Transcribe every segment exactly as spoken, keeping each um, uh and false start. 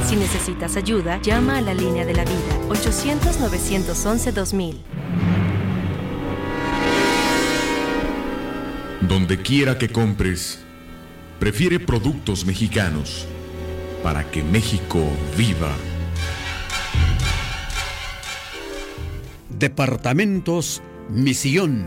Si necesitas ayuda, llama a la línea de la vida, ochocientos, novecientos once, dos mil. Donde quiera que compres, prefiere productos mexicanos para que México viva. Departamentos Misión.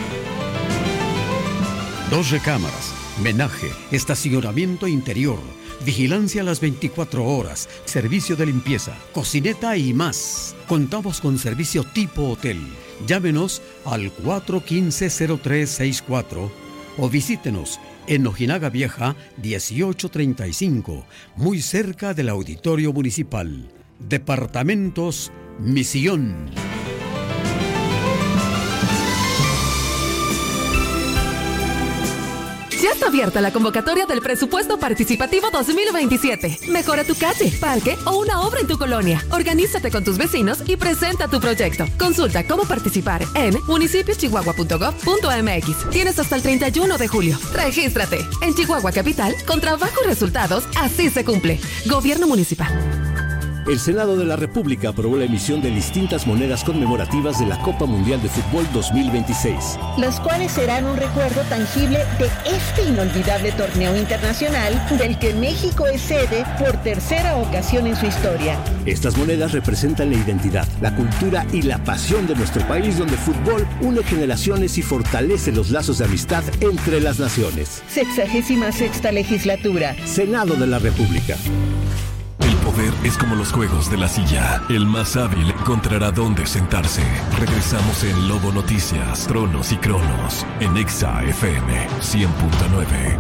Dos recámaras, menaje, estacionamiento interior, vigilancia a las veinticuatro horas, servicio de limpieza, cocineta y más. Contamos con servicio tipo hotel. Llámenos al cuatro uno cinco, cero tres seis cuatro o visítenos en Ojinaga Vieja dieciocho treinta y cinco, muy cerca del Auditorio Municipal. Departamentos Misión. Ya está abierta la convocatoria del Presupuesto Participativo dos mil veintisiete. Mejora tu calle, parque o una obra en tu colonia. Organízate con tus vecinos y presenta tu proyecto. Consulta cómo participar en municipios chihuahua punto gov punto m x. Tienes hasta el treinta y uno de julio. Regístrate. En Chihuahua Capital, con trabajo y resultados, así se cumple. Gobierno Municipal. El Senado de la República aprobó la emisión de distintas monedas conmemorativas de la Copa Mundial de Fútbol dos mil veintiséis. Las cuales serán un recuerdo tangible de este inolvidable torneo internacional del que México es sede por tercera ocasión en su historia. Estas monedas representan la identidad, la cultura y la pasión de nuestro país, donde el fútbol une generaciones y fortalece los lazos de amistad entre las naciones. Sexagésima sexta legislatura. Senado de la República. El poder es como los juegos de la silla. El más hábil encontrará dónde sentarse. Regresamos en Lobo Noticias, Tronos y Cronos, en Exa F M cien punto nueve.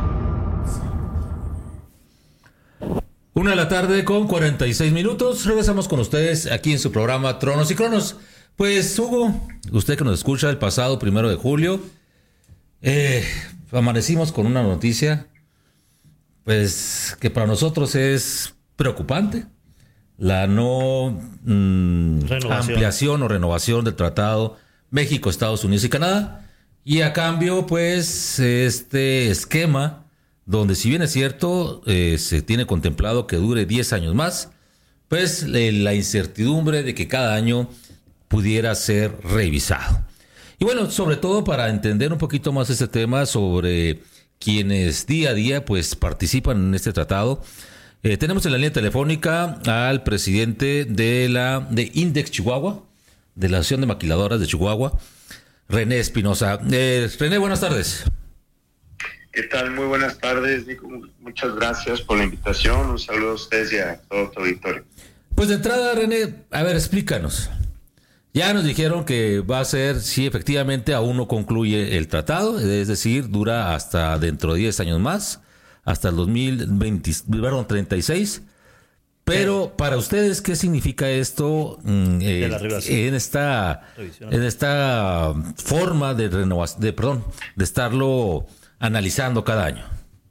Una de la tarde con cuarenta y seis minutos. Regresamos con ustedes aquí en su programa Tronos y Cronos. Pues, Hugo, usted que nos escucha el pasado primero de julio, eh, amanecimos con una noticia, pues, que para nosotros es preocupante. La no mmm, ampliación o renovación del tratado México, Estados Unidos y Canadá. Y a cambio, pues, este esquema donde, si bien es cierto, eh, se tiene contemplado que dure diez años más, pues eh, la incertidumbre de que cada año pudiera ser revisado. Y bueno, sobre todo para entender un poquito más este tema sobre quienes día a día pues participan en este tratado, Eh, tenemos en la línea telefónica al presidente de la de Index Chihuahua, de la Asociación de Maquiladoras de Chihuahua, René Espinosa. Eh, René, buenas tardes. ¿Qué tal? Muy buenas tardes, Nico. Muchas gracias por la invitación. Un saludo a ustedes y a todo tu auditorio. Pues de entrada, René, a ver, explícanos. Ya nos dijeron que va a ser, si efectivamente aún no concluye el tratado, es decir, dura hasta dentro de diez años más, hasta el dos mil veinte, perdón, treinta y seis. Pero para ustedes, ¿qué significa esto eh, en esta en esta forma de renovación, de perdón, de estarlo analizando cada año?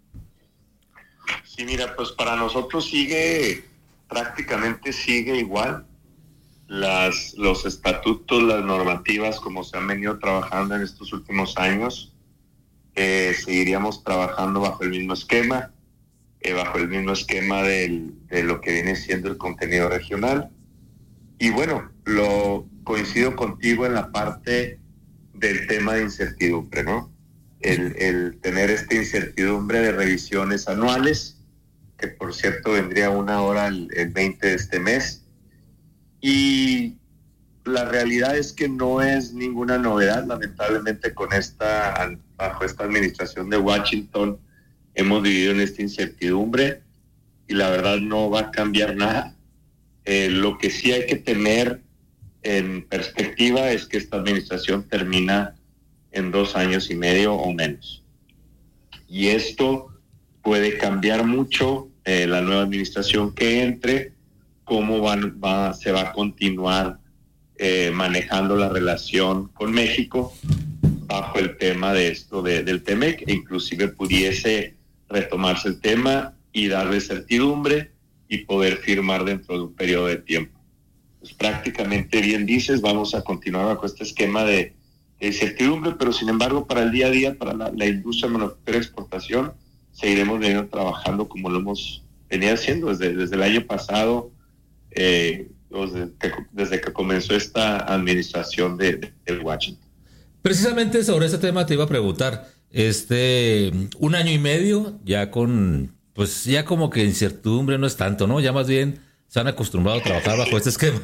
Sí, mira, pues para nosotros sigue, prácticamente sigue igual. Las, los estatutos, las normativas como se han venido trabajando en estos últimos años. Eh, seguiríamos trabajando bajo el mismo esquema, eh, bajo el mismo esquema del, de lo que viene siendo el contenido regional. Y bueno, lo coincido contigo en la parte del tema de incertidumbre, ¿no? El, el tener esta incertidumbre de revisiones anuales, que por cierto vendría una hora el, el veinte de este mes. Y la realidad es que no es ninguna novedad, lamentablemente con esta, bajo esta administración de Washington, hemos vivido en esta incertidumbre y la verdad no va a cambiar nada. Eh, lo que sí hay que tener en perspectiva es que esta administración termina en dos años y medio o menos. Y esto puede cambiar mucho eh, la nueva administración que entre, cómo van, va, se va a continuar Eh, manejando la relación con México bajo el tema de esto de, del T-MEC, e inclusive pudiese retomarse el tema y darle certidumbre y poder firmar dentro de un periodo de tiempo. Pues prácticamente bien dices, vamos a continuar bajo este esquema de, de incertidumbre, pero sin embargo para el día a día, para la, la industria manufacturera y exportación, seguiremos veniendo trabajando como lo hemos venía haciendo desde, desde el año pasado, eh, desde, que, desde que comenzó esta administración de, de, de Washington. Precisamente sobre ese tema te iba a preguntar, este, un año y medio ya con, pues ya como que incertidumbre no es tanto, ¿no? Ya más bien se han acostumbrado a trabajar bajo este esquema.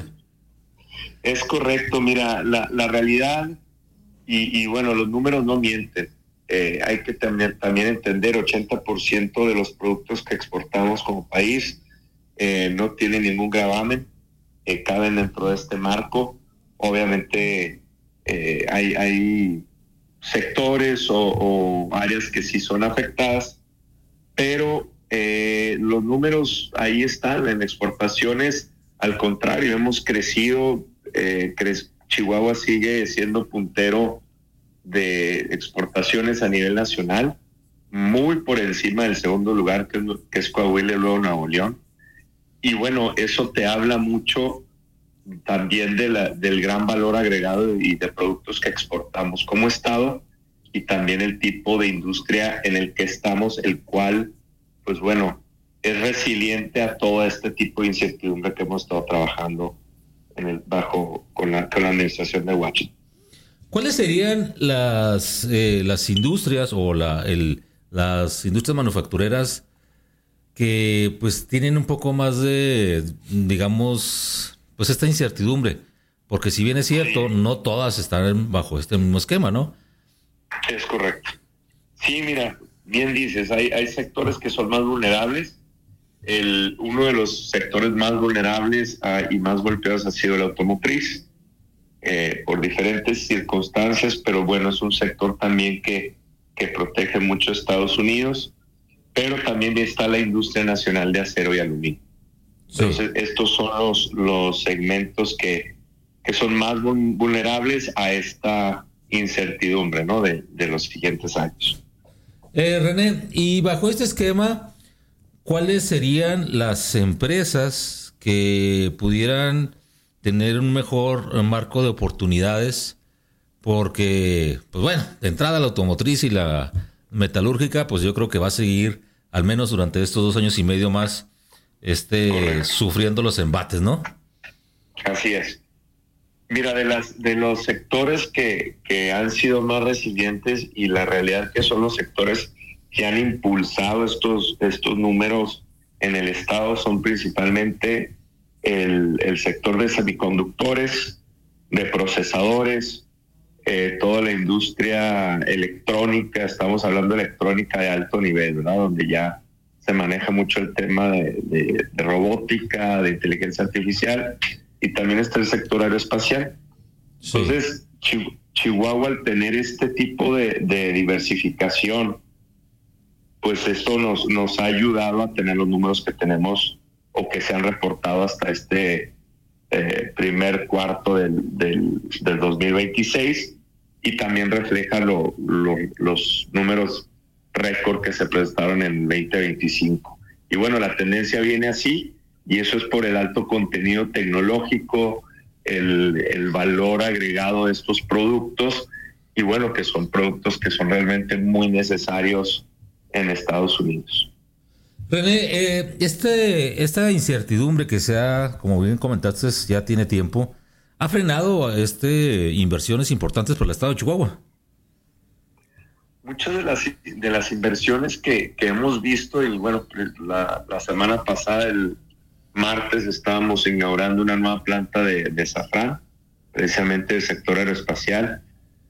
Es correcto, mira, la, la realidad, y, y bueno, los números no mienten. Eh, hay que también, también entender, ochenta por ciento de los productos que exportamos como país eh, no tienen ningún gravamen, eh, caben dentro de este marco. Obviamente eh, hay, hay sectores o, o áreas que sí son afectadas, pero eh, los números ahí están. En exportaciones, al contrario, hemos crecido, eh, cre- Chihuahua sigue siendo puntero de exportaciones a nivel nacional, muy por encima del segundo lugar, que es, que es Coahuila y luego Nuevo León. Y bueno, eso te habla mucho también de la, del gran valor agregado y de productos que exportamos como Estado, y también el tipo de industria en el que estamos, el cual, pues bueno, es resiliente a todo este tipo de incertidumbre que hemos estado trabajando en el, bajo con la, con la administración de Washington. ¿Cuáles serían las eh, las industrias o la el, las industrias manufactureras que pues tienen un poco más de, digamos, pues esta incertidumbre? Porque si bien es cierto, no todas están bajo este mismo esquema, ¿no? Es correcto. Sí, mira, bien dices, hay, hay sectores que son más vulnerables. El, uno de los sectores más vulnerables ah, y más golpeados ha sido el automotriz. Eh, por diferentes circunstancias, pero bueno, es un sector también que, que protege mucho a Estados Unidos, pero también está la industria nacional de acero y aluminio. Sí. Entonces, estos son los, los segmentos que, que son más vulnerables a esta incertidumbre, ¿no? de, de los siguientes años. Eh, René, y bajo este esquema, ¿cuáles serían las empresas que pudieran tener un mejor marco de oportunidades? Porque, pues bueno, de entrada la automotriz y la metalúrgica, pues yo creo que va a seguir, al menos durante estos dos años y medio más, este, sufriendo los embates, ¿no? Así es. Mira, de las de los sectores que, que han sido más resilientes, y la realidad que son los sectores que han impulsado estos, estos números en el estado, son principalmente El, el sector de semiconductores, de procesadores, eh, toda la industria electrónica. Estamos hablando de electrónica de alto nivel, ¿verdad? Donde ya se maneja mucho el tema de, de, de robótica, de inteligencia artificial, y también está el sector aeroespacial. Sí. Entonces, Chihuahua, al tener este tipo de, de diversificación, pues esto nos, nos ha ayudado a tener los números que tenemos o que se han reportado hasta este eh, primer cuarto del, del, del dos mil veintiséis, y también refleja lo, lo, los números récord que se presentaron en veinte veinticinco. Y bueno, la tendencia viene así, y eso es por el alto contenido tecnológico, el, el valor agregado de estos productos, y bueno, que son productos que son realmente muy necesarios en Estados Unidos. René, eh, este, esta incertidumbre que se ha, como bien comentaste, ya tiene tiempo, ¿ha frenado este, inversiones importantes para el estado de Chihuahua? Muchas de las, de las inversiones que, que hemos visto, y bueno, la, la semana pasada, el martes, estábamos inaugurando una nueva planta de, de Safran, precisamente del sector aeroespacial.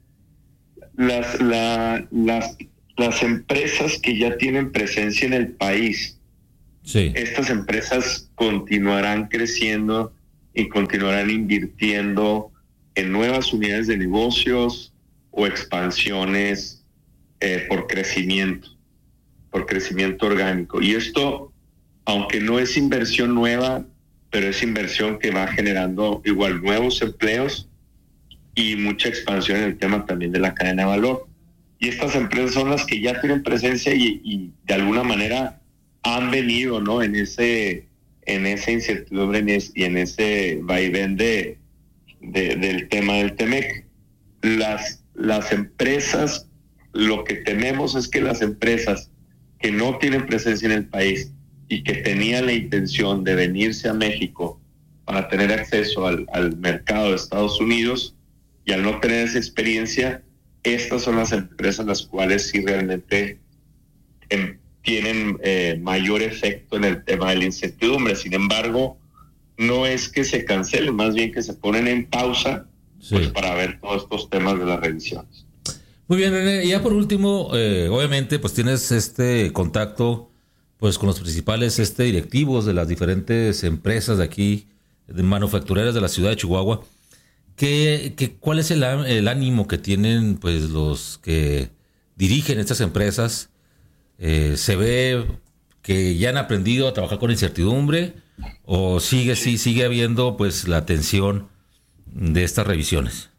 Las, la, las Las empresas que ya tienen presencia en el país, sí. Estas empresas continuarán creciendo y continuarán invirtiendo en nuevas unidades de negocios o expansiones eh, por crecimiento, por crecimiento orgánico. Y esto, aunque no es inversión nueva, pero es inversión que va generando igual nuevos empleos y mucha expansión en el tema también de la cadena de valor. Y estas empresas son las que ya tienen presencia y, y de alguna manera han venido, ¿no? En ese, en esa incertidumbre y en ese vaivén de, de, del tema del T-MEC. Las, las empresas, lo que tememos es que las empresas que no tienen presencia en el país y que tenían la intención de venirse a México para tener acceso al, al mercado de Estados Unidos, y al no tener esa experiencia, estas son las empresas las cuales sí realmente eh, tienen eh, mayor efecto en el tema de la incertidumbre. Sin embargo, no es que se cancelen, más bien que se ponen en pausa, sí, pues para ver todos estos temas de las revisiones. Muy bien, René. Y ya por último, eh, obviamente, pues tienes este contacto pues con los principales este, directivos de las diferentes empresas de aquí, de manufactureras de la ciudad de Chihuahua. ¿Qué, qué, ¿Cuál es el, el ánimo que tienen pues los que dirigen estas empresas? Eh, ¿Se ve que ya han aprendido a trabajar con incertidumbre o sigue, sí, sigue habiendo pues la tensión de estas revisiones?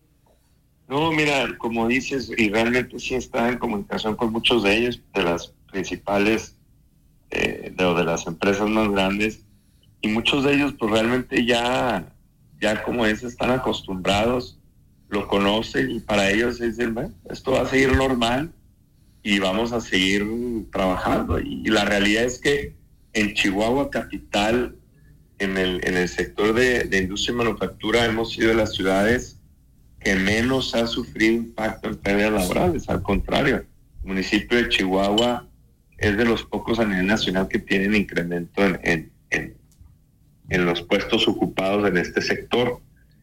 No, mira, como dices, y realmente sí está en comunicación con muchos de ellos, de las principales, eh, de, de las empresas más grandes, y muchos de ellos pues realmente ya... ya como es, están acostumbrados, lo conocen, y para ellos dicen, bueno, esto va a seguir normal y vamos a seguir trabajando. Y, y la realidad es que en Chihuahua capital, en el, en el sector de, de industria y manufactura, hemos sido de las ciudades que menos ha sufrido impacto en pérdidas laborales. Al contrario, el municipio de Chihuahua es de los pocos a nivel nacional que tienen incremento en, en, en en los puestos ocupados en este sector.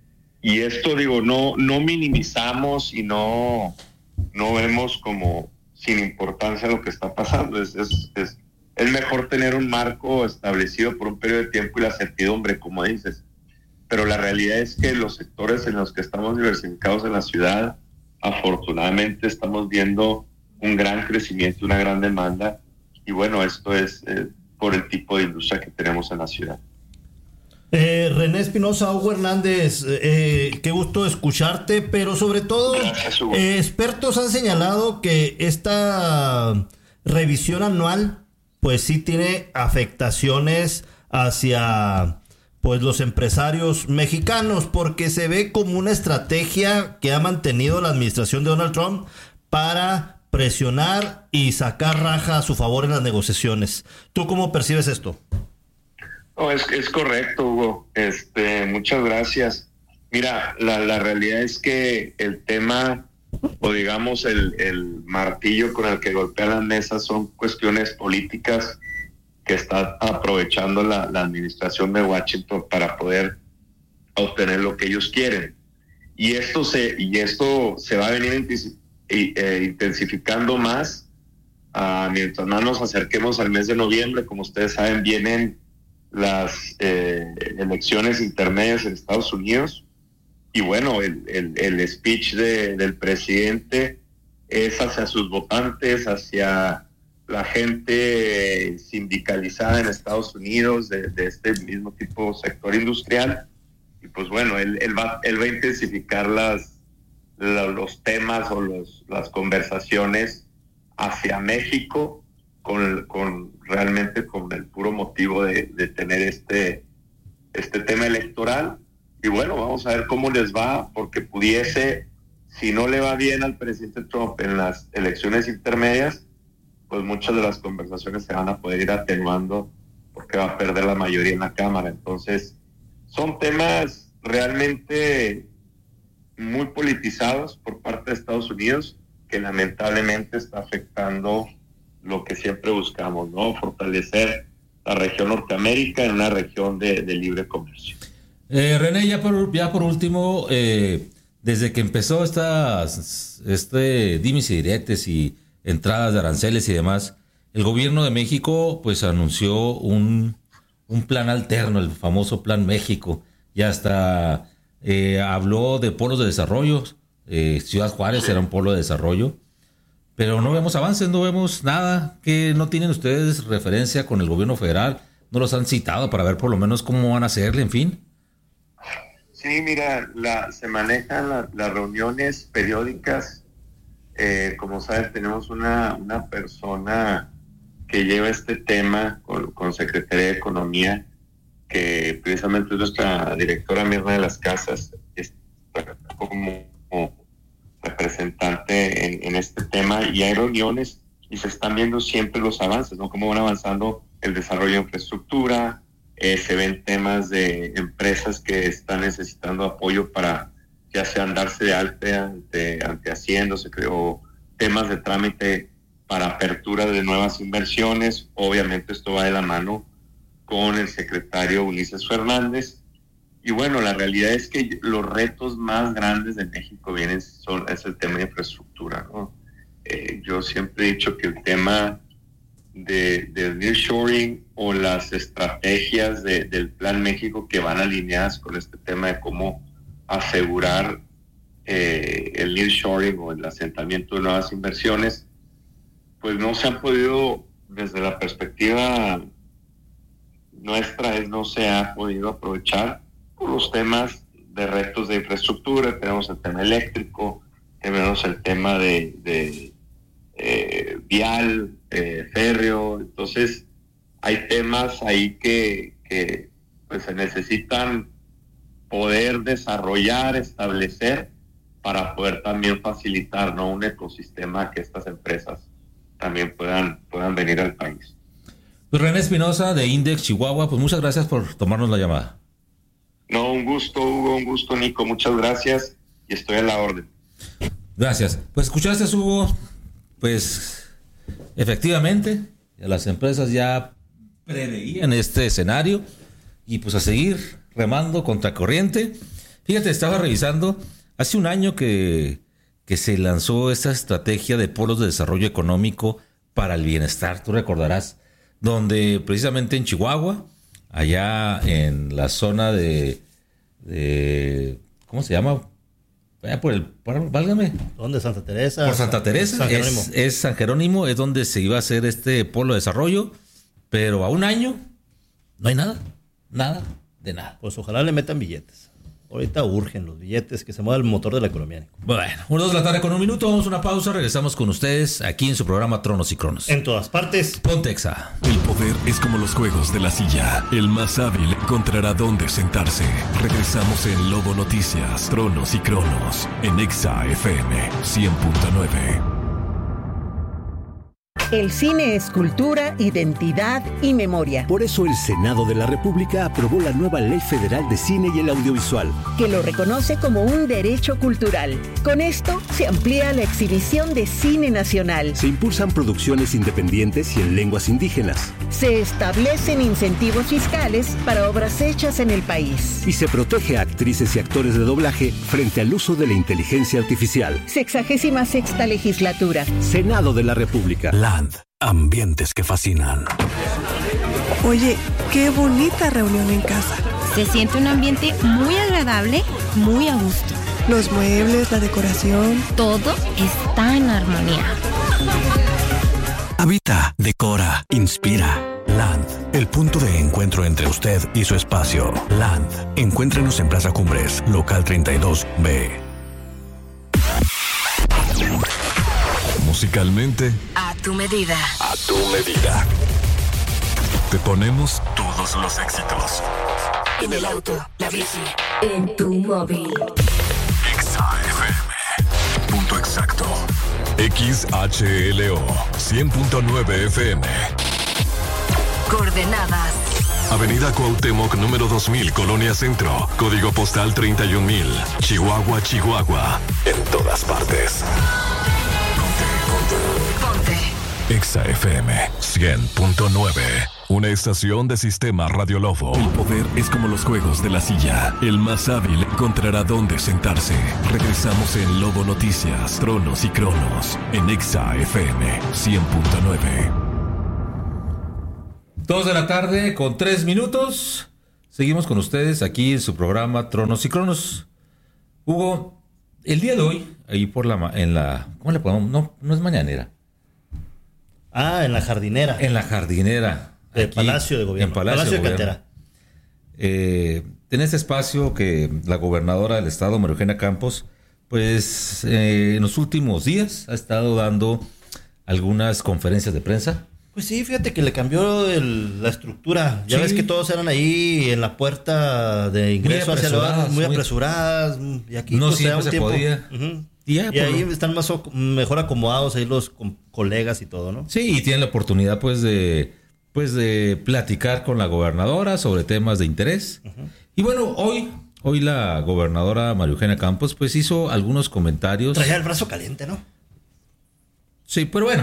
Y esto, digo, no, no minimizamos y no, no vemos como sin importancia lo que está pasando. Es, es, es, es mejor tener un marco establecido por un periodo de tiempo y la certidumbre, como dices. Pero la realidad es que los sectores en los que estamos diversificados en la ciudad, afortunadamente estamos viendo un gran crecimiento, una gran demanda. Y bueno, esto es eh, por el tipo de industria que tenemos en la ciudad. Eh, René Espinosa, Hugo Hernández, eh, qué gusto escucharte, pero sobre todo, Gracias, eh, expertos han señalado que esta revisión anual, pues sí tiene afectaciones hacia pues los empresarios mexicanos, porque se ve como una estrategia que ha mantenido la administración de Donald Trump para presionar y sacar raja a su favor en las negociaciones. ¿Tú cómo percibes esto? No, es, es correcto, Hugo. Este, muchas gracias. Mira, la, la realidad es que el tema, o digamos el, el martillo con el que golpean las mesas, son cuestiones políticas que está aprovechando la, la administración de Washington para poder obtener lo que ellos quieren. Y esto se, y esto se va a venir intensificando más uh, mientras más nos acerquemos al mes de noviembre. Como ustedes saben, vienen las eh, elecciones intermedias en Estados Unidos, y bueno, el, el, el speech de, del presidente es hacia sus votantes, hacia la gente sindicalizada en Estados Unidos de, de este mismo tipo sector industrial, y pues bueno, él, él, va, él va a intensificar las, la, los temas o los, las conversaciones hacia México, Con, con realmente con el puro motivo de, de tener este, este tema electoral. Y bueno, vamos a ver cómo les va, porque pudiese, si no le va bien al presidente Trump en las elecciones intermedias, pues muchas de las conversaciones se van a poder ir atenuando porque va a perder la mayoría en la Cámara. Entonces, son temas realmente muy politizados por parte de Estados Unidos, que lamentablemente está afectando lo que siempre buscamos, ¿no? Fortalecer la región Norteamérica en una región de, de libre comercio. Eh, René, ya por, ya por último, eh, desde que empezó estas, este dimes y diretes y entradas de aranceles y demás, el gobierno de México pues anunció un, un plan alterno, el famoso Plan México, y hasta eh, habló de polos de desarrollo. eh, Ciudad Juárez sí. Era un polo de desarrollo. Pero no vemos avances, no vemos nada. ¿Que no tienen ustedes referencia con el gobierno federal? ¿No los han citado para ver por lo menos cómo van a hacerle, en fin? Sí, mira, la, se manejan la, las reuniones periódicas. Eh, como sabes, tenemos una, una persona que lleva este tema con, con Secretaría de Economía, que precisamente es nuestra directora Mirna de las Casas, está como... como representante en, en este tema, y hay reuniones y se están viendo siempre los avances, ¿no? Cómo van avanzando el desarrollo de infraestructura, eh, se ven temas de empresas que están necesitando apoyo para ya sea darse de alta ante, ante Hacienda, se creó temas de trámite para apertura de nuevas inversiones. Obviamente esto va de la mano con el secretario Ulises Fernández. Y bueno, la realidad es que los retos más grandes de México vienen, son, es el tema de infraestructura, ¿no? Eh, yo siempre he dicho que el tema de, de nearshoring o las estrategias de, del Plan México que van alineadas con este tema de cómo asegurar eh, el nearshoring o el asentamiento de nuevas inversiones, pues no se han podido, desde la perspectiva nuestra, es no se ha podido aprovechar por los temas de retos de infraestructura. Tenemos el tema eléctrico, tenemos el tema de, de eh, vial, eh, férreo. Entonces hay temas ahí que, que pues se necesitan poder desarrollar, establecer, para poder también facilitar, ¿no?, un ecosistema que estas empresas también puedan, puedan venir al país. Pues René Espinosa de Index Chihuahua, pues muchas gracias por tomarnos la llamada. No, un gusto, Hugo, un gusto, Nico, muchas gracias y estoy a la orden. Gracias. Pues escuchaste, Hugo, pues efectivamente las empresas ya preveían este escenario y pues a seguir remando contra corriente. Fíjate, estaba revisando hace un año que, que se lanzó esta estrategia de polos de desarrollo económico para el bienestar, tú recordarás, donde precisamente en Chihuahua, allá en la zona de, de ¿cómo se llama? Allá por el, por, válgame. ¿Dónde? Santa Teresa. Por Santa Teresa, San Jerónimo. Es, es San Jerónimo, es donde se iba a hacer este polo de desarrollo, pero a un año no hay nada, nada de nada. Pues ojalá le metan billetes. Ahorita urgen los billetes, que se mueva el motor de la economía. Bueno, una dos de la tarde con un minuto, vamos a una pausa, regresamos con ustedes aquí en su programa Tronos y Cronos. En todas partes. Pontexa. El poder es como los juegos de la silla. El más hábil encontrará dónde sentarse. Regresamos en Lobo Noticias, Tronos y Cronos, en Exa F M cien punto nueve. El cine es cultura, identidad y memoria. Por eso el Senado de la República aprobó la nueva Ley Federal de Cine y el Audiovisual, que lo reconoce como un derecho cultural. Con esto se amplía la exhibición de cine nacional. Se impulsan producciones independientes y en lenguas indígenas. Se establecen incentivos fiscales para obras hechas en el país. Y se protege a actrices y actores de doblaje frente al uso de la inteligencia artificial. Sexagésima sexta legislatura. Senado de la República. Land. Ambientes que fascinan. Oye, qué bonita reunión en casa. Se siente un ambiente muy agradable, muy a gusto. Los muebles, la decoración. Todo está en armonía. Habita, decora, inspira. Land, el punto de encuentro entre usted y su espacio. Land, encuéntrenos en Plaza Cumbres, local treinta y dos B. Musicalmente, a tu medida. A tu medida. Te ponemos todos los éxitos. En el auto, la bici, en tu móvil. Exa F M. Punto exacto. X H L O cien punto nueve F M. Coordenadas. Avenida Cuauhtémoc número dos mil, Colonia Centro. Código postal treinta y un mil. Chihuahua, Chihuahua. En todas partes. Ponte. Exa F M cien punto nueve. Una estación de Sistema Radio Lobo. El poder es como los juegos de la silla. El más hábil encontrará dónde sentarse. Regresamos en Lobo Noticias, Tronos y Cronos, en Exa F M cien punto nueve. Dos de la tarde con tres minutos. Seguimos con ustedes aquí en su programa Tronos y Cronos. Hugo, el día de hoy, ahí por la, en la, ¿cómo le podemos? No, no es mañanera. Ah, en la jardinera. En la jardinera. De aquí, Palacio de Gobierno. En Palacio, Palacio de, de Cantera. Eh, en este espacio que la gobernadora del estado, María Eugenia Campos, pues eh, en los últimos días ha estado dando algunas conferencias de prensa. Pues sí, fíjate que le cambió el, la estructura. Ya sí. Ves que todos eran ahí en la puerta de ingreso hacia el muy apresuradas. Y aquí no pues, siempre se tiempo. podía. Uh-huh. Y, ya, y ahí lo... están más mejor acomodados ahí los colegas y todo, ¿no? Sí, y tienen la oportunidad pues de, pues de platicar con la gobernadora sobre temas de interés. Uh-huh. Y bueno, hoy, hoy la gobernadora María Eugenia Campos pues hizo algunos comentarios. Traía el brazo caliente, ¿no? Sí, pero bueno,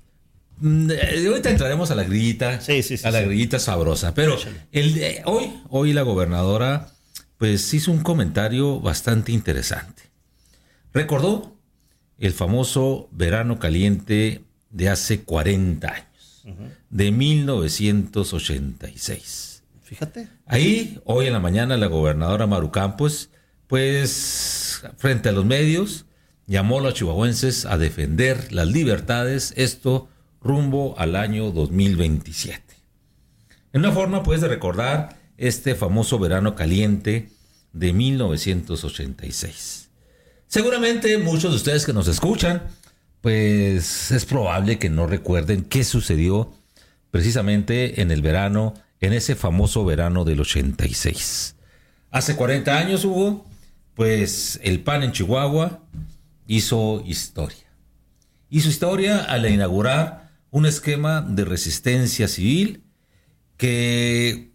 ahorita entraremos a la grillita, sí, sí, sí, a la sí. grillita sabrosa. Pero el, eh, hoy, hoy la gobernadora pues hizo un comentario bastante interesante. Recordó el famoso verano caliente de hace cuarenta años, uh-huh. de mil novecientos ochenta y seis. Fíjate. Ahí, hoy en la mañana, la gobernadora Maru Campos, pues, frente a los medios, llamó a los chihuahuenses a defender las libertades, esto rumbo al año dos mil veintisiete. En una forma, pues, de recordar este famoso verano caliente de mil novecientos ochenta y seis. Seguramente muchos de ustedes que nos escuchan, pues es probable que no recuerden qué sucedió precisamente en el verano, en ese famoso verano del ochenta y seis. Hace cuarenta años, Hugo, pues el P A N en Chihuahua hizo historia. Hizo historia al inaugurar un esquema de resistencia civil que,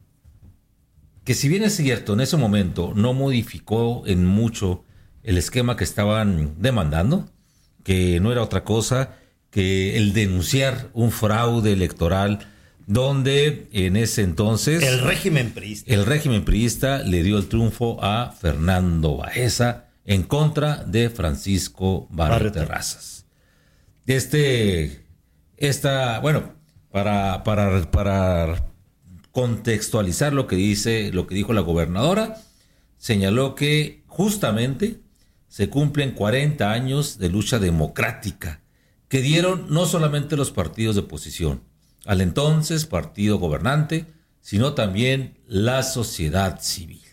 que si bien es cierto, en ese momento no modificó en mucho el esquema que estaban demandando, que no era otra cosa que el denunciar un fraude electoral donde en ese entonces el régimen priista el régimen priista le dio el triunfo a Fernando Baeza en contra de Francisco Barrio Terrazas. Este esta bueno para para para contextualizar lo que dice lo que dijo la gobernadora, señaló que justamente se cumplen cuarenta años de lucha democrática que dieron no solamente los partidos de oposición al entonces partido gobernante, sino también la sociedad civil.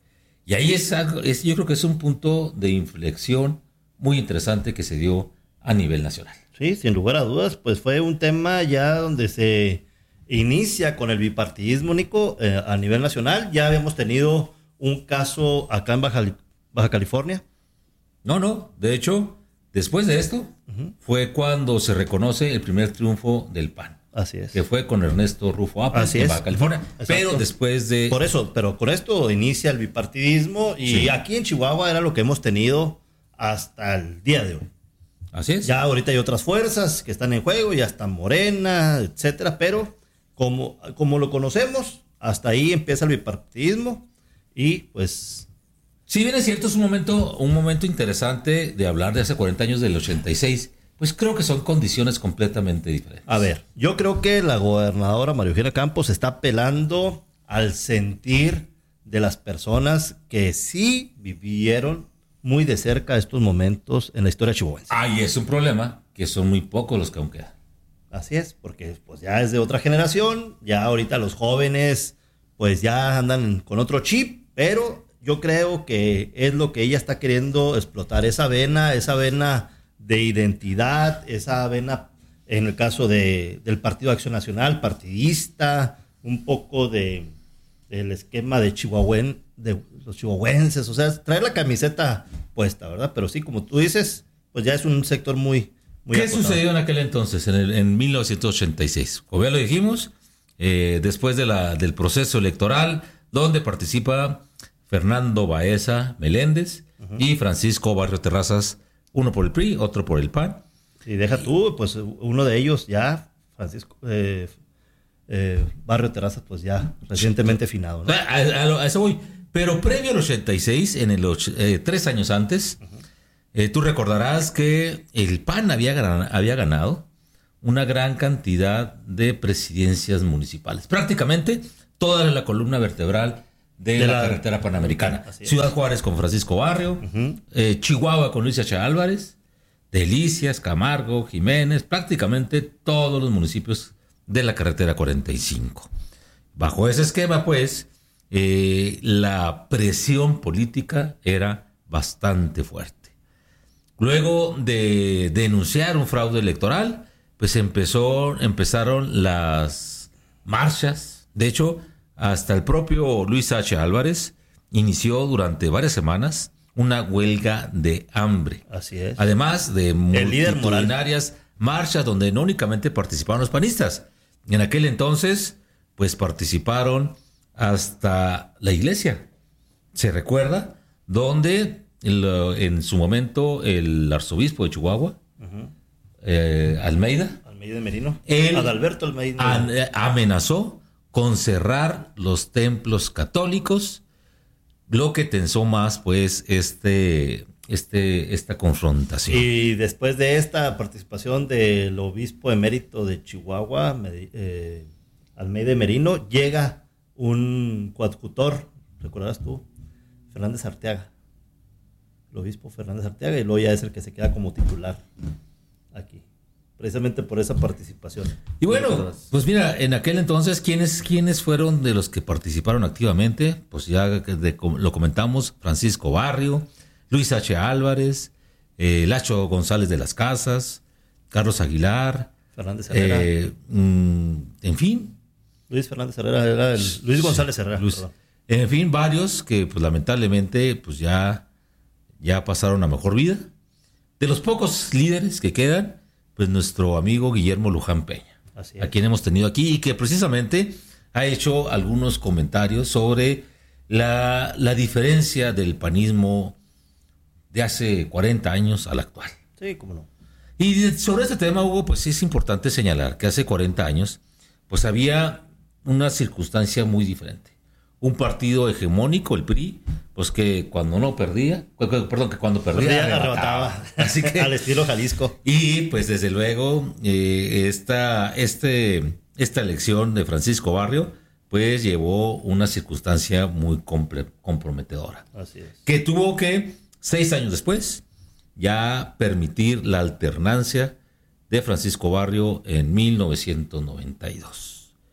Y ahí es, es yo creo que es un punto de inflexión muy interesante que se dio a nivel nacional. Sí, sin lugar a dudas, pues fue un tema ya donde se inicia con el bipartidismo, Nico, eh, a nivel nacional. Ya habíamos tenido un caso acá en Baja, Baja California. No, no, de hecho, después de esto, uh-huh. fue cuando se reconoce el primer triunfo del P A N. Así es. Que fue con Ernesto Rufo Apple en Baja California. Exacto. Pero después de... Por eso, pero con esto inicia el bipartidismo y sí. Aquí en Chihuahua era lo que hemos tenido hasta el día de hoy. Así es. Ya ahorita hay otras fuerzas que están en juego, ya está Morena, etcétera, pero como, como lo conocemos, hasta ahí empieza el bipartidismo y pues... Si bien es cierto, es un momento, un momento interesante de hablar de hace cuarenta años del ochenta y seis, pues creo que son condiciones completamente diferentes. A ver, yo creo que la gobernadora María Eugenia Campos está apelando al sentir de las personas que sí vivieron muy de cerca estos momentos en la historia chihuahuense. Ah, y es un problema, que son muy pocos los que aún quedan. Así es, porque pues ya es de otra generación, ya ahorita los jóvenes pues ya andan con otro chip, pero... Yo creo que es lo que ella está queriendo explotar, esa vena, esa vena de identidad, esa vena, en el caso de, del Partido Acción Nacional, partidista, un poco de del esquema de Chihuahuen, de los chihuahuenses, o sea, traer la camiseta puesta, ¿verdad? Pero sí, como tú dices, pues ya es un sector muy... muy ¿Qué acotado. Sucedió en aquel entonces, en, el, en mil novecientos ochenta y seis? Como ya lo dijimos, eh, después de la, del proceso electoral, donde participa... Fernando Baeza Meléndez uh-huh. y Francisco Barrio Terrazas, uno por el P R I, otro por el P A N. Y deja tú, pues uno de ellos ya, Francisco eh, eh, Barrio Terrazas, pues ya recientemente finado, ¿no? A, a, a eso voy. Pero previo al ochenta y seis, en el och- eh, tres años antes, uh-huh. eh, tú recordarás que el P A N había, gran, había ganado una gran cantidad de presidencias municipales. Prácticamente toda la columna vertebral de, de la, la carretera panamericana. Ciudad Juárez con Francisco Barrio, uh-huh. eh, Chihuahua con Luis H. Álvarez, Delicias, Camargo, Jiménez, prácticamente todos los municipios de la carretera cuarenta y cinco. Bajo ese esquema, pues, eh, la presión política era bastante fuerte. Luego de denunciar un fraude electoral, pues empezó, empezaron las marchas. De hecho, hasta el propio Luis H. Álvarez inició durante varias semanas una huelga de hambre. Así es. Además de multitudinarias marchas donde no únicamente participaban los panistas, En aquel entonces, pues participaron hasta la iglesia, se recuerda, donde el, en su momento el arzobispo de Chihuahua, uh-huh. eh, Almeida, Almeida Merino, él Adalberto Almeida, an, amenazó con cerrar los templos católicos, lo que tensó más pues este, este, esta confrontación. Y después de esta participación del obispo emérito de Chihuahua, eh, Almeida Merino, llega un coadjutor, recordarás tú, Fernández Arteaga, el obispo Fernández Arteaga, y luego ya es el que se queda como titular aquí, precisamente por esa participación. Y bueno, pues mira, en aquel entonces, ¿quiénes, quiénes fueron de los que participaron activamente? Pues ya de, lo comentamos, Francisco Barrio, Luis H. Álvarez, eh, Lacho González de las Casas, Carlos Aguilar, Fernández Herrera, eh, mm, en fin, Luis Fernández Herrera era el Luis González Herrera. Luis, en fin, varios que pues lamentablemente pues ya, ya pasaron a mejor vida. De los pocos líderes que quedan, pues nuestro amigo Guillermo Luján Peña, a quien hemos tenido aquí y que precisamente ha hecho algunos comentarios sobre la, la diferencia del panismo de hace cuarenta años al actual. Sí, cómo no. Y sobre este tema, Hugo, pues es importante señalar que hace cuarenta años pues había una circunstancia muy diferente. Un partido hegemónico, el P R I, pues que cuando no perdía, perdón, que cuando perdía, perdía arrebataba. arrebataba. Así que, al estilo Jalisco. Y pues desde luego, eh, esta, este, esta elección de Francisco Barrio, pues llevó una circunstancia muy comple- comprometedora. Así es. Que tuvo que, seis años después, ya permitir la alternancia de Francisco Barrio en mil novecientos noventa y dos.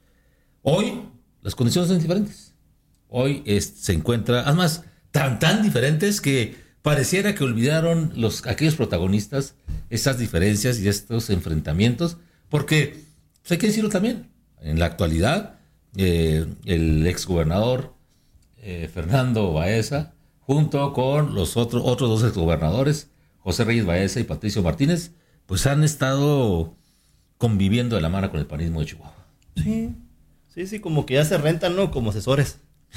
Hoy las condiciones son diferentes. Hoy es, se encuentra, además, tan tan diferentes que pareciera que olvidaron los aquellos protagonistas esas diferencias y estos enfrentamientos, porque pues hay que decirlo también, en la actualidad eh, el exgobernador eh, Fernando Baeza, junto con los otros otros dos exgobernadores, José Reyes Baeza y Patricio Martínez, pues han estado conviviendo de la mano con el panismo de Chihuahua. Sí. Sí, sí, como que ya se rentan, ¿no? Como asesores.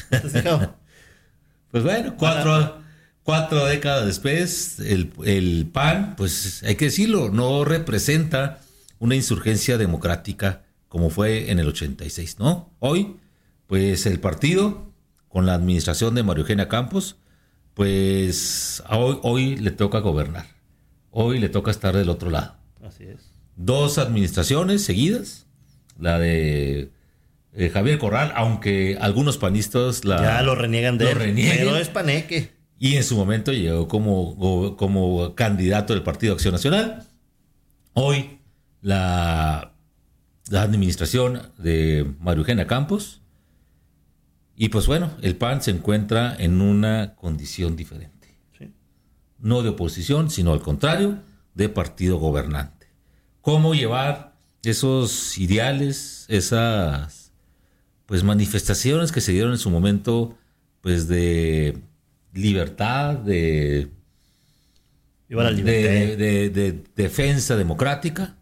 Pues bueno, cuatro, cuatro décadas después, el, el P A N, pues hay que decirlo, no representa una insurgencia democrática como fue en el ochenta y seis, ¿no? Hoy, pues el partido, con la administración de María Eugenia Campos, pues hoy, hoy le toca gobernar. Hoy le toca estar del otro lado. Así es. Dos administraciones seguidas, la de Eh, Javier Corral, aunque algunos panistas la, ya lo reniegan de lo él, reniegan, pero es paneque. Y en su momento llegó como, como candidato del Partido Acción Nacional. Hoy la, la administración de María Eugenia Campos. Y pues bueno, el P A N se encuentra en una condición diferente. Sí. No de oposición, sino al contrario, de partido gobernante. ¿Cómo llevar esos ideales, esas pues manifestaciones que se dieron en su momento, pues de libertad, de, la libertad. de, de, de defensa democrática?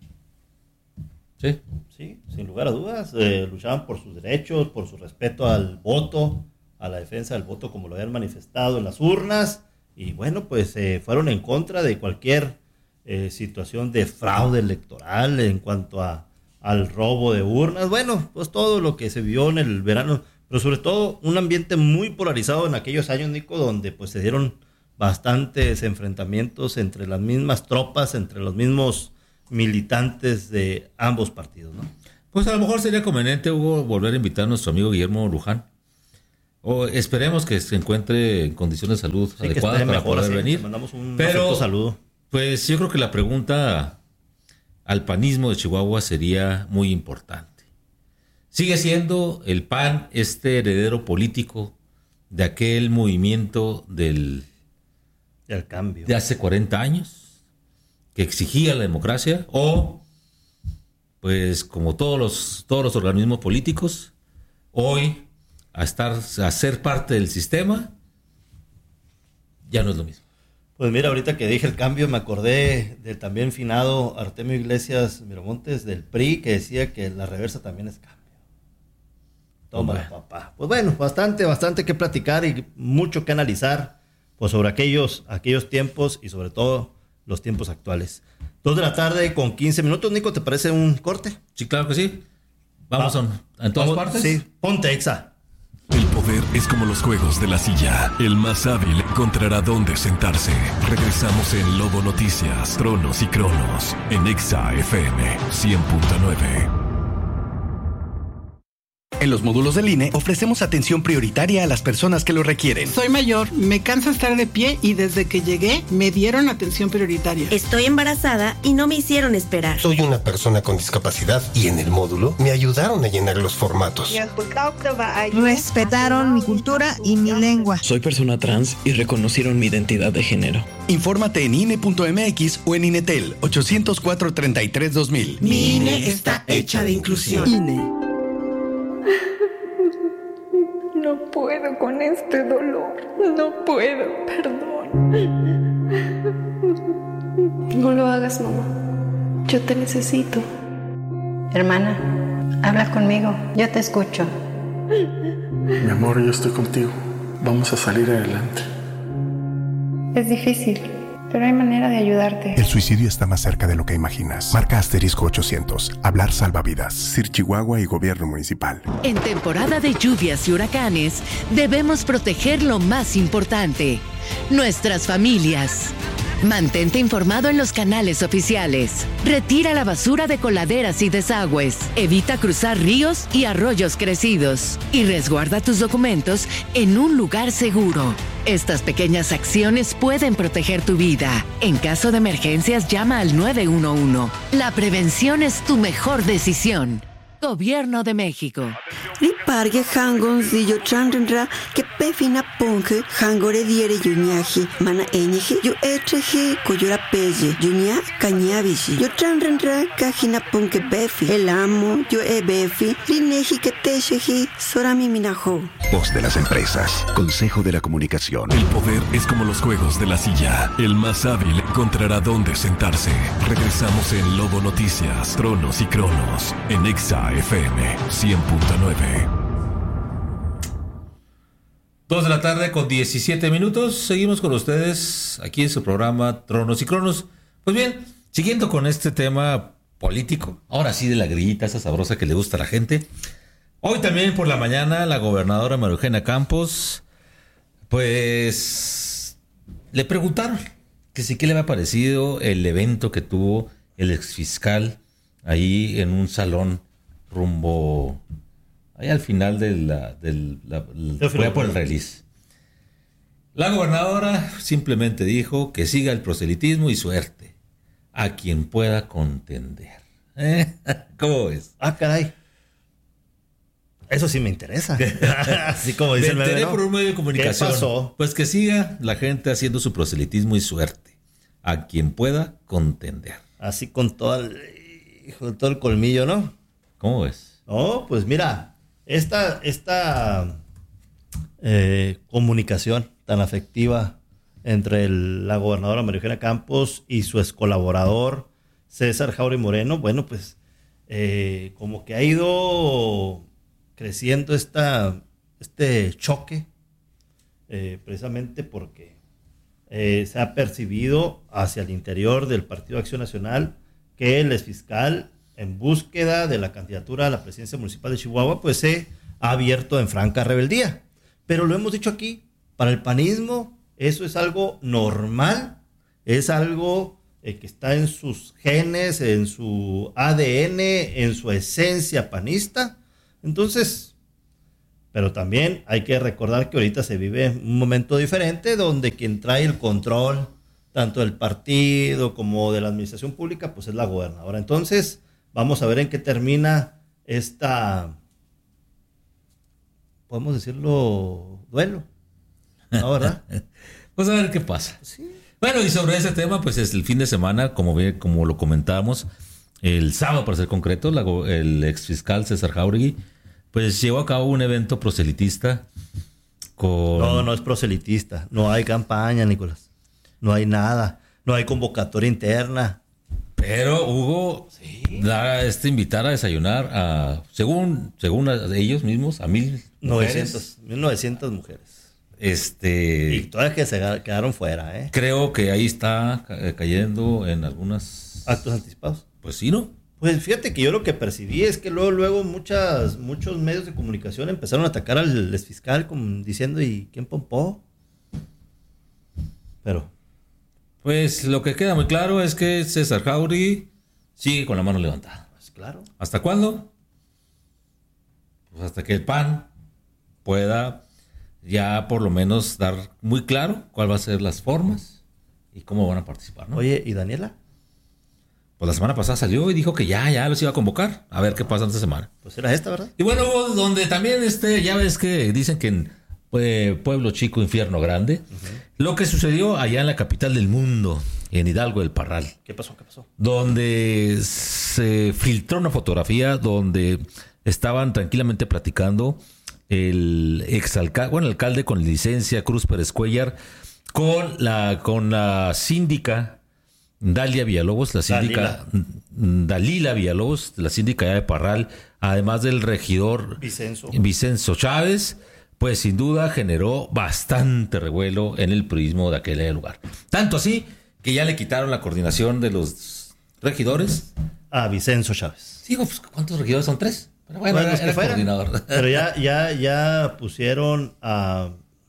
Sí, sí, sin lugar a dudas, eh, luchaban por sus derechos, por su respeto al voto, a la defensa del voto como lo habían manifestado en las urnas, y bueno, pues eh, fueron en contra de cualquier eh, situación de fraude electoral en cuanto a al robo de urnas, bueno, pues todo lo que se vio en el verano, pero sobre todo un ambiente muy polarizado en aquellos años, Nico, donde pues se dieron bastantes enfrentamientos entre las mismas tropas, entre los mismos militantes de ambos partidos, ¿no? Pues a lo mejor sería conveniente, Hugo, volver a invitar a nuestro amigo Guillermo Luján. O esperemos que se encuentre en condiciones de salud sí, adecuadas para mejor, poder así, venir. Le mandamos un Pero, saludo. Pues yo creo que la pregunta al panismo de Chihuahua sería muy importante. ¿Sigue siendo el P A N este heredero político de aquel movimiento del, del cambio de hace cuarenta años que exigía la democracia? O, pues como todos los, todos los organismos políticos, hoy a, estar, a ser parte del sistema ya no es lo mismo. Pues mira, ahorita que dije el cambio, me acordé del también finado Artemio Iglesias Miramontes del P R I, que decía que la reversa también es cambio. Toma, bueno. papá. Pues bueno, bastante, bastante que platicar y mucho que analizar pues sobre aquellos, aquellos tiempos y sobre todo los tiempos actuales. Dos de la tarde con quince minutos. Nico, ¿te parece un corte? Sí, claro que sí. Vamos Va, a, en todas vamos, partes. Sí, ponte Exa. El poder es como los juegos de la silla. El más hábil encontrará dónde sentarse. Regresamos en Lobo Noticias, Tronos y Cronos, en Exa F M cien punto nueve. En los módulos del I N E ofrecemos atención prioritaria a las personas que lo requieren. Soy mayor, me cansa estar de pie y desde que llegué me dieron atención prioritaria. Estoy embarazada y no me hicieron esperar. Soy una persona con discapacidad y en el módulo me ayudaron a llenar los formatos. Respetaron mi cultura y mi lengua. Soy persona trans y reconocieron mi identidad de género. Infórmate en I N E punto M X o en INETEL ochocientos cuatro, treinta y tres, dos mil. Mi I N E está hecha de inclusión. I N E. No puedo con este dolor. No puedo, perdón. No lo hagas, mamá. Yo te necesito. Hermana, habla conmigo. Yo te escucho. Mi amor, yo estoy contigo. Vamos a salir adelante. Es difícil, pero hay manera de ayudarte. El suicidio está más cerca de lo que imaginas. Marca asterisco ochocientos. Hablar salva vidas. C I R Chihuahua y Gobierno Municipal. En temporada de lluvias y huracanes, debemos proteger lo más importante: nuestras familias. Mantente informado en los canales oficiales. Retira la basura de coladeras y desagües. Evita cruzar ríos y arroyos crecidos. Y resguarda tus documentos en un lugar seguro. Estas pequeñas acciones pueden proteger tu vida. En caso de emergencias, llama al nueve uno uno. La prevención es tu mejor decisión. Gobierno de México. Ripargue hangon zillo chandra que pefina ponge hangore diere yuñaje mana eñeje yo etreje coyora pelle yuña cañabishi yo chandra cajina ponge befi el amo yo e befi lineji que tejeji sorami minajo. Voz de las empresas. Consejo de la Comunicación. El poder es como los juegos de la silla. El más hábil encontrará dónde sentarse. Regresamos en Lobo Noticias, Tronos y Cronos, en Exa F M cien punto nueve. Dos de la tarde con diecisiete minutos. Seguimos con ustedes aquí en su programa Tronos y Cronos. Pues bien, siguiendo con este tema político, ahora sí de la grillita esa sabrosa que le gusta a la gente. Hoy también por la mañana la gobernadora María Eugenia Campos, pues le preguntaron que si qué le había parecido el evento que tuvo el exfiscal ahí en un salón rumbo ahí al final de la, del la, la, voy a por el release. La gobernadora simplemente dijo que siga el proselitismo y suerte a quien pueda contender. ¿Eh? ¿Cómo ves? Ah, caray. Eso sí me interesa. Así como dice el meme, ¿no? por un medio de comunicación. ¿Qué pasó? Pues que siga la gente haciendo su proselitismo y suerte a quien pueda contender. Así con todo el, hijo, todo el colmillo, ¿no? ¿Cómo ves? No, pues mira, esta, esta eh, comunicación tan afectiva entre el, la gobernadora María Eugenia Campos y su ex colaborador César Jauregui Moreno, bueno, pues eh, como que ha ido creciendo esta, este choque, eh, precisamente porque eh, se ha percibido hacia el interior del Partido Acción Nacional que el exfiscal, en búsqueda de la candidatura a la presidencia municipal de Chihuahua, pues se ha abierto en franca rebeldía. Pero lo hemos dicho aquí, para el panismo eso es algo normal, es algo eh, que está en sus genes, en su A D N, en su esencia panista. Entonces, pero también hay que recordar que ahorita se vive un momento diferente donde quien trae el control tanto del partido como de la administración pública, pues es la gobernadora. Entonces, vamos a ver en qué termina esta, podemos decirlo, duelo, ¿no, verdad? Pues a ver qué pasa. Sí. Bueno, y sobre ese tema, pues es el fin de semana, como, como lo comentábamos, el sábado, para ser concreto, la, el exfiscal César Jauregui, pues llevó a cabo un evento proselitista con... No, no es proselitista, no hay campaña, Nicolás. no hay nada, no hay convocatoria interna. Pero Hugo sí. da este invitar a desayunar a, según, según ellos mismos, a mil novecientas, mil novecientas mujeres. Este. Y todas que se quedaron fuera, ¿eh? Creo que ahí está cayendo en algunos actos anticipados. Pues sí, ¿no? Pues fíjate que yo lo que percibí es que luego, luego muchas, muchos medios de comunicación empezaron a atacar al exfiscal como diciendo, ¿y quién pompó? Pero... Pues lo que queda muy claro es que César Jauregui sigue con la mano levantada. Pues claro. ¿Hasta cuándo? Pues hasta que el P A N pueda ya por lo menos dar muy claro cuál va a ser las formas y cómo van a participar, ¿no? Oye, ¿y Daniela? Pues la semana pasada salió y dijo que ya, ya los iba a convocar. A ver qué pasa esta semana. Pues era esta, ¿verdad? Y bueno, donde también este, ya ves que dicen que en eh, Pueblo Chico, Infierno Grande, uh-huh. lo que sucedió allá en la capital del mundo, en Hidalgo del Parral. ¿Qué pasó? ¿Qué pasó? Donde se filtró una fotografía donde estaban tranquilamente platicando el exalcalde, bueno, el alcalde con licencia, Cruz Pérez Cuellar, con la, con la síndica Dalia Villalobos, la síndica Dalila. Dalila Villalobos, la síndica de Parral, además del regidor Vicenzo. Vicenzo Chávez, pues sin duda generó bastante revuelo en el purismo de aquel lugar. Tanto así que ya le quitaron la coordinación de los regidores a Vicenzo Chávez. Sí, pues ¿cuántos regidores son? Tres. Pero bueno, bueno era, era coordinador. Pero ya, ya, ya pusieron a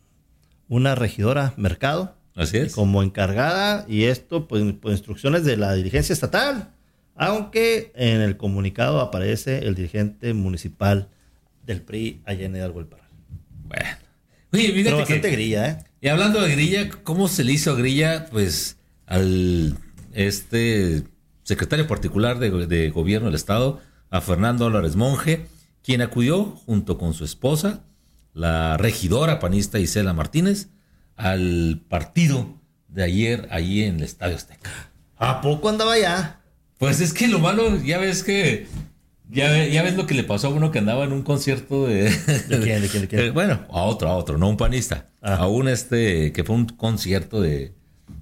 una regidora Mercado. Así es. Como encargada, y esto pues por instrucciones de la dirigencia estatal, aunque en el comunicado aparece el dirigente municipal del P R I allá en Hidalgo del Parral. Bueno, oye, fíjate pero bastante que, grilla, ¿eh? Y hablando de grilla, ¿cómo se le hizo grilla? Pues al este secretario particular de, de gobierno del estado, a Fernando Álvarez Monge, quien acudió junto con su esposa, la regidora panista Isela Martínez, al partido de ayer allí en el Estadio Azteca. ¿A poco andaba allá? Pues es que lo malo, ya ves que ya, ya ves lo que le pasó a uno que andaba en un concierto de ¿De quién? ¿De quién? ¿De quién? Bueno, a otro, a otro, no un panista, ah. a un este que fue un concierto de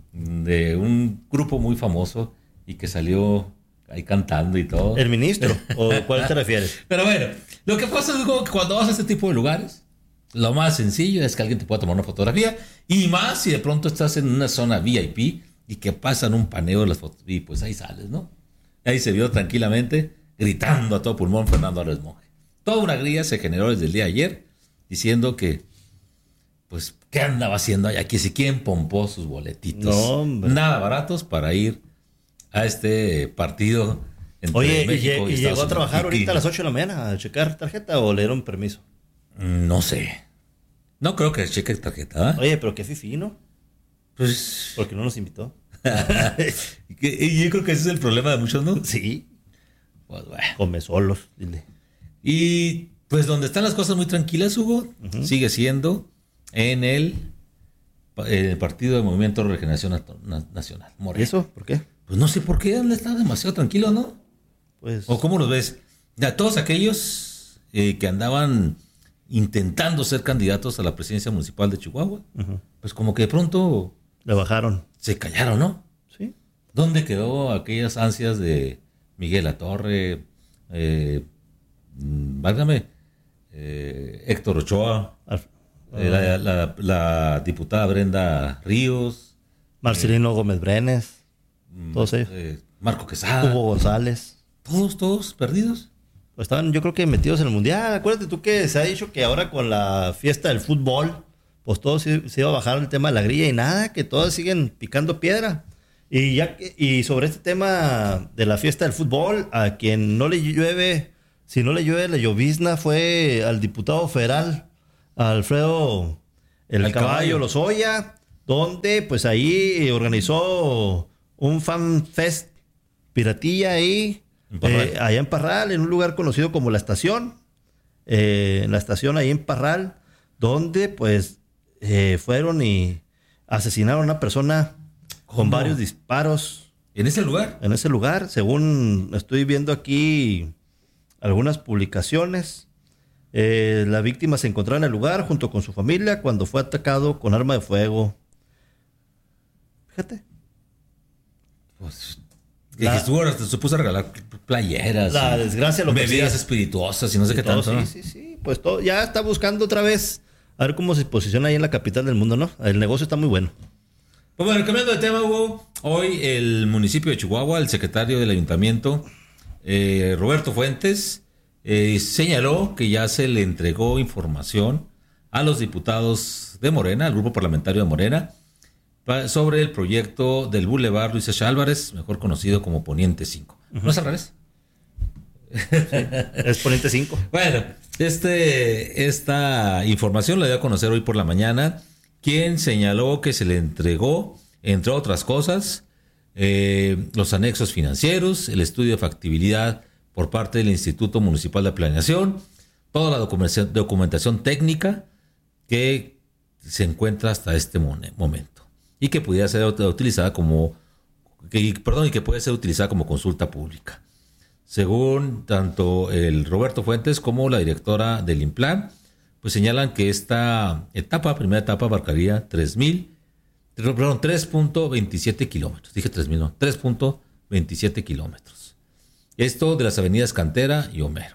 de un grupo muy famoso y que salió ahí cantando y todo. ¿El ministro? ¿O cuál te refieres? Pero bueno, lo que pasa es que cuando vas a este tipo de lugares, lo más sencillo es que alguien te pueda tomar una fotografía, y más si de pronto estás en una zona V I P y que pasan un paneo de las fotos, y pues ahí sales, ¿no? Ahí se vio tranquilamente gritando a todo pulmón Fernando Álvarez Monge. Toda una grilla se generó desde el día de ayer diciendo que, pues, ¿qué andaba haciendo allá? Que si quién pompó sus boletitos. No, nada baratos para ir a este partido entre Oye, México y, y, y llegó a trabajar ahorita a las ocho de la mañana a checar tarjeta o le dieron permiso. No sé. No creo que cheque tarjeta. ¿eh? Oye, pero qué fifí, ¿no? Pues... Porque no nos invitó. Y yo creo que ese es el problema de muchos, ¿no? Sí. Pues bueno. Come solos, dile. Y pues donde están las cosas muy tranquilas, Hugo, uh-huh. sigue siendo en el, en el Partido de Movimiento de Regeneración Nacional. ¿Y eso? ¿Por qué? Pues no sé por qué, está demasiado tranquilo, ¿no? Pues... ¿O cómo los ves? Ya, todos aquellos eh, que andaban intentando ser candidatos a la presidencia municipal de Chihuahua, uh-huh. pues como que de pronto... Le bajaron. Se callaron, ¿no? Sí. ¿Dónde quedó aquellas ansias de Miguel Latorre, eh, válgame, eh, Héctor Ochoa, Alf- eh, la, la, la diputada Brenda Ríos, Marcelino eh, Gómez Brenes, todos ellos, eh, Marco Quesada, Hugo González, todos, todos perdidos? Pues estaban, yo creo que metidos en el mundial. Acuérdate tú que se ha dicho que ahora con la fiesta del fútbol, pues todo se, se iba a bajar el tema de la grilla y nada, que todos siguen picando piedra. Y ya que, y sobre este tema de la fiesta del fútbol, a quien no le llueve, si no le llueve la llovizna, fue al diputado federal Alfredo el, el Caballo, Caballo Lozoya, donde pues ahí organizó un fan fest piratilla ahí, eh, allá en Parral, en un lugar conocido como La Estación, eh, en la estación ahí en Parral, donde pues eh, fueron y asesinaron a una persona con ¿Cómo? varios disparos. ¿En ese lugar? En ese lugar, según estoy viendo aquí algunas publicaciones. Eh, la víctima se encontraba en el lugar junto con su familia cuando fue atacado con arma de fuego. Fíjate. Pues, que la, estuvo, se puso a regalar playeras. La desgracia lo que bebidas espirituosas y no sé y qué todo, tanto. Sí, sí, sí. Pues todo, ya está buscando otra vez a ver cómo se posiciona ahí en la capital del mundo, ¿no? El negocio está muy bueno. Pues bueno, cambiando de tema, Hugo, hoy el municipio de Chihuahua, el secretario del ayuntamiento, eh, Roberto Fuentes, eh, señaló que ya se le entregó información a los diputados de Morena, al grupo parlamentario de Morena, sobre el proyecto del Boulevard Luis Echa Álvarez, mejor conocido como Poniente cinco. Uh-huh. ¿No es al revés? Sí, es Poniente cinco. Bueno, este, esta información la dio a conocer hoy por la mañana, quien señaló que se le entregó, entre otras cosas, eh, los anexos financieros, el estudio de factibilidad por parte del Instituto Municipal de Planeación, toda la documentación, documentación técnica que se encuentra hasta este momento y que pudiera ser utilizada como, que, perdón, y que puede ser utilizada como consulta pública. Según tanto el Roberto Fuentes como la directora del INPLAN, pues señalan que esta etapa, primera etapa, abarcaría tres mil, perdón, tres punto veintisiete kilómetros. Dije tres mil, no, tres punto veintisiete kilómetros. Esto de las avenidas Cantera y Homero.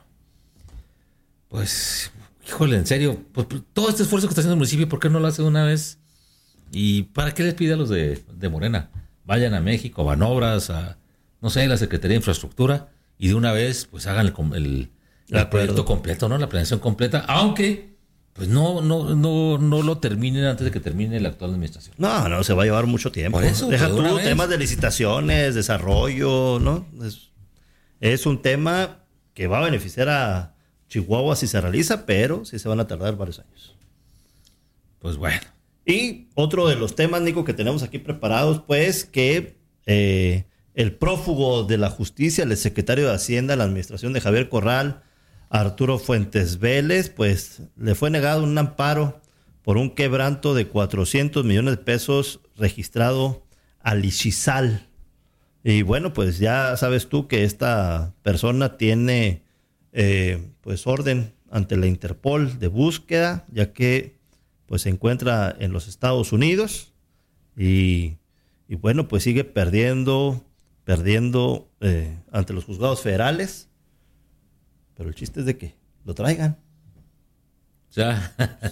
Pues, híjole, en serio, pues, todo este esfuerzo que está haciendo el municipio, ¿por qué no lo hace de una vez? ¿Y para qué les pide a los de, de Morena? Vayan a México, a Banobras, a, no sé, la Secretaría de Infraestructura, y de una vez, pues hagan el, el, el proyecto completo, ¿no? La planeación completa, aunque, pues no, no, no, no lo terminen antes de que termine la actual administración. No, no, se va a llevar mucho tiempo. Por eso, deja tú temas de licitaciones, desarrollo, ¿no? Es, es un tema que va a beneficiar a Chihuahua si se realiza, pero sí se van a tardar varios años. Pues bueno. Y otro de los temas, Nico, que tenemos aquí preparados, pues que eh, el prófugo de la justicia, el secretario de Hacienda, la administración de Javier Corral, Arturo Fuentes Vélez, pues le fue negado un amparo por un quebranto de cuatrocientos millones de pesos registrado al Ixizal. Y bueno, pues ya sabes tú que esta persona tiene eh, pues orden ante la Interpol de búsqueda, ya que pues se encuentra en los Estados Unidos y, y bueno, pues sigue perdiendo, perdiendo eh, ante los juzgados federales. Pero el chiste es de que lo traigan. Ya.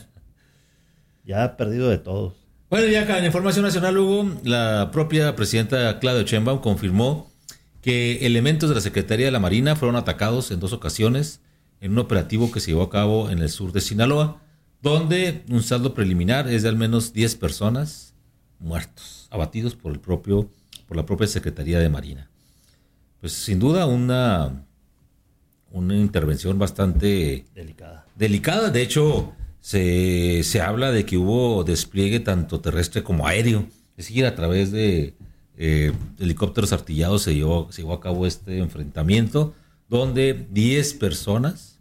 Ya ha perdido de todos. Bueno, ya acá en Información Nacional, Hugo, la propia presidenta Claudia Sheinbaum confirmó que elementos de la Secretaría de la Marina fueron atacados en dos ocasiones en un operativo que se llevó a cabo en el sur de Sinaloa, donde un saldo preliminar es de al menos diez personas muertos, abatidos por el propio, por la propia Secretaría de Marina. Pues sin duda una, una intervención bastante delicada. delicada. De hecho, se, se habla de que hubo despliegue tanto terrestre como aéreo. Es decir, a través de eh, helicópteros artillados se llevó, se llevó a cabo este enfrentamiento, donde diez personas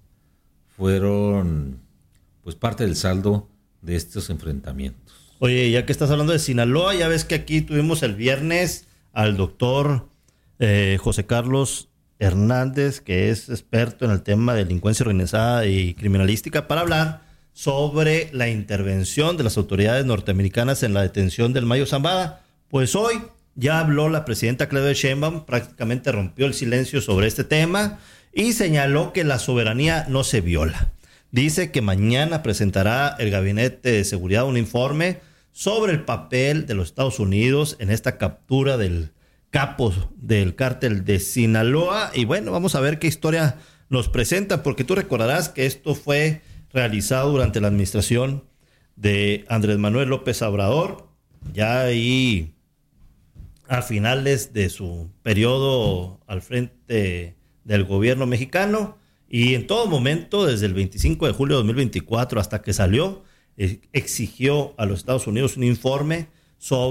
fueron pues parte del saldo de estos enfrentamientos. Oye, ya que estás hablando de Sinaloa, ya ves que aquí tuvimos el viernes al doctor eh, José Carlos Hernández, que es experto en el tema de delincuencia organizada y criminalística, para hablar sobre la intervención de las autoridades norteamericanas en la detención del Mayo Zambada. Pues hoy ya habló la presidenta Claudia Sheinbaum, prácticamente rompió el silencio sobre este tema y señaló que la soberanía no se viola. Dice que mañana presentará el Gabinete de Seguridad un informe sobre el papel de los Estados Unidos en esta captura del capo del cártel de Sinaloa. Y bueno, vamos a ver qué historia nos presenta, porque tú recordarás que esto fue realizado durante la administración de Andrés Manuel López Obrador, ya ahí a finales de su periodo al frente del gobierno mexicano. Y en todo momento, desde el veinticinco de julio de dos mil veinticuatro hasta que salió, eh, exigió a los Estados Unidos un informe sobre